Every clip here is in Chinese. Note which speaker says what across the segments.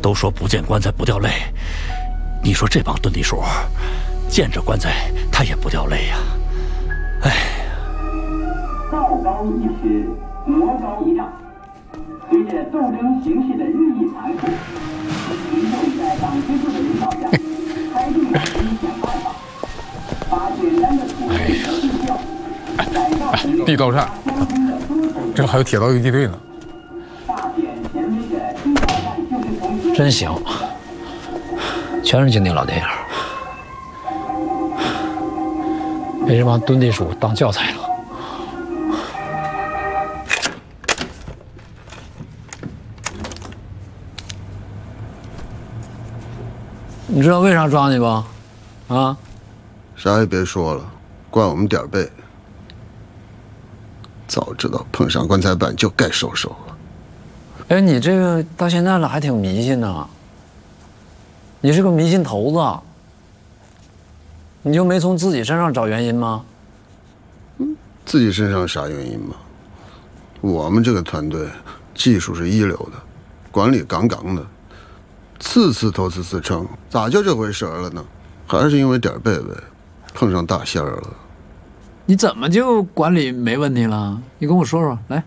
Speaker 1: 都说不见棺材不掉泪，你说这帮蹲地鼠，见着棺材他也不掉泪呀！哎呀，
Speaker 2: 道高一尺，魔高一丈。随着斗争形势的日益残酷，民众在党支部的领导下，开动了思想办法，把简单的土地和地窖改造成
Speaker 3: 地道战，这还有铁道游击队呢。
Speaker 4: 真行，全是经典老电影，被这帮蹲地鼠当教材了。你知道为啥抓你不？啊？
Speaker 5: 啥也别说了，怪我们点儿背。早知道碰上棺材板就该收手了。
Speaker 4: 哎，你这个到现在了还挺迷信呢。你是个迷信头子，你就没从自己身上找原因吗？
Speaker 5: 自己身上啥原因吗？我们这个团队技术是一流的，管理杠杠的，次次头次次称，咋就这回事了呢？还是因为点儿背呗，碰上大仙儿了。
Speaker 4: 你怎么就管理没问题了？你跟我说说，来。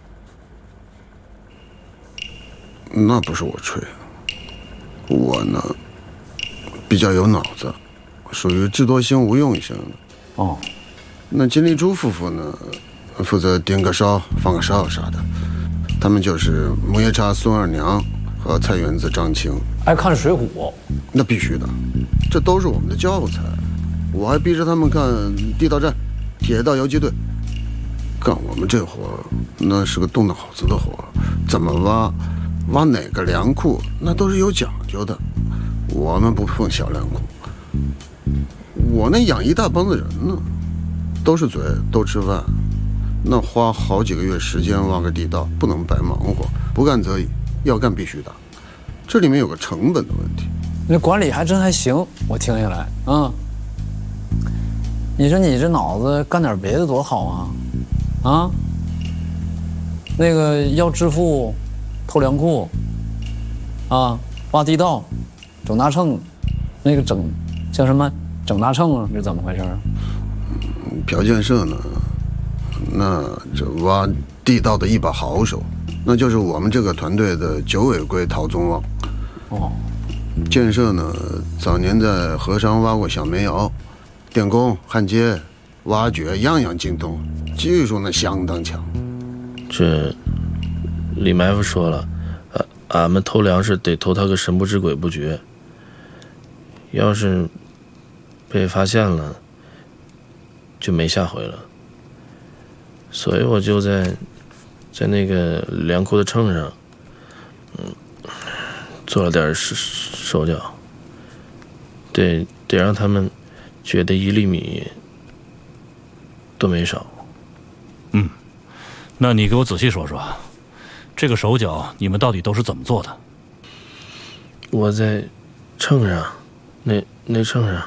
Speaker 5: 那不是我吹，我呢比较有脑子，属于智多星无用型的。
Speaker 4: 哦，
Speaker 5: 那金立珠夫妇呢，负责点个烧、放个哨啥的，他们就是木叶叉孙二娘和菜园子张青。
Speaker 4: 爱看《水浒》，
Speaker 5: 那必须的，这都是我们的教材。我还逼着他们看地道战、铁道游击队。干我们这活，那是个动脑子的活，怎么挖哪个粮库，那都是有讲究的。我们不碰小粮库。我那养一大帮子人呢，都是嘴，都吃饭，那花好几个月时间挖个地道，不能白忙活。不干则已，要干必须打。这里面有个成本的问题。
Speaker 4: 那管理还真还行，我听下来啊。你说你这脑子干点别的多好啊！啊，那个要致富，偷粮库，啊，挖地道，整大秤，那个整叫什么整大秤啊？是怎么回事？
Speaker 5: 朴建设呢，那这挖地道的一把好手，那就是我们这个团队的九尾龟陶宗旺。
Speaker 4: 哦，
Speaker 5: 建设呢，早年在河上挖过小煤窑，电工、焊接、挖掘样样精通，技术呢相当强。
Speaker 6: 这李埋伏说了，俺们偷粮食得偷他个神不知鬼不觉，要是被发现了，就没下回了。所以我就在那个粮库的秤上，做了点手脚，得让他们觉得1粒米都没少。
Speaker 1: 那你给我仔细说说，这个手脚你们到底都是怎么做的？
Speaker 6: 我在秤上，那秤上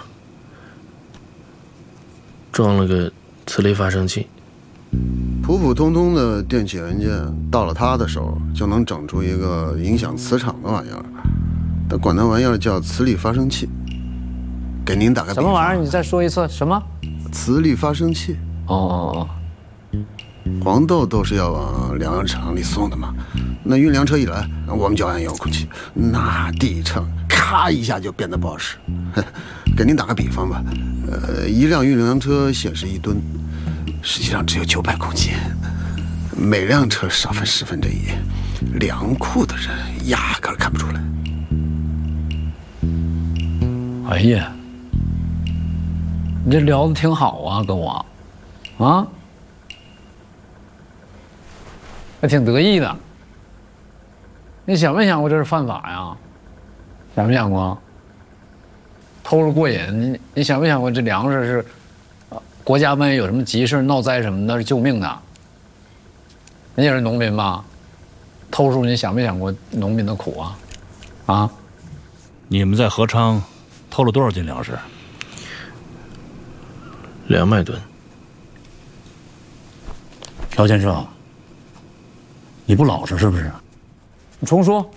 Speaker 6: 装了个磁力发生器。
Speaker 5: 普普通通的电器元件，到了他的手就能整出一个影响磁场的玩意儿，他管那玩意儿叫磁力发生器。给您打个比方，
Speaker 4: 什么玩意儿？你再说一次，什么？
Speaker 5: 磁力发生器。
Speaker 4: 哦，
Speaker 5: 黄豆都是要往粮油厂里送的嘛，那运粮车一来，我们就按遥控器，那地秤咔一下就变得不好使。给您打个比方吧，一辆运粮车显示1吨，实际上只有900公斤，每辆车少分1/10，粮库的人压根儿看不出来。
Speaker 4: 哎呀，你这聊得挺好啊，跟我，啊，还挺得意的。你想没想过这是犯法呀？想没想过？偷着过瘾，你想没想过这粮食是，国家万一有什么急事闹灾什么的，是救命的。你也是农民吧？偷书你想没想过农民的苦啊？啊？
Speaker 1: 你们在合昌偷了多少斤粮食
Speaker 6: ？200吨。
Speaker 1: 朴先生，你不老实是不是？
Speaker 4: 你重说。